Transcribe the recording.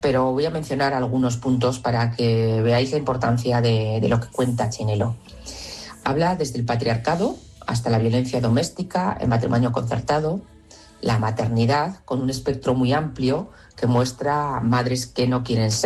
pero voy a mencionar algunos puntos para que veáis la importancia de lo que cuenta Chenelo. Habla desde el patriarcado hasta la violencia doméstica, el matrimonio concertado, la maternidad, con un espectro muy amplio que muestra madres que no quieren ser